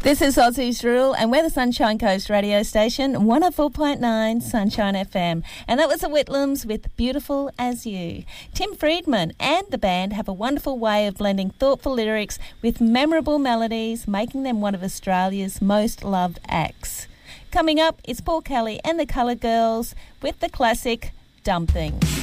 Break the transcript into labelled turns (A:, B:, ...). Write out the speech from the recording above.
A: This is Aussie's Rule, and we're the Sunshine Coast radio station, 104.9 Sunshine FM. And that was the Whitlams with Beautiful As You. Tim Friedman and the band have a wonderful way of blending thoughtful lyrics with memorable melodies, making them one of Australia's most loved acts. Coming up is Paul Kelly and the Colour Girls with the classic Dumb Things.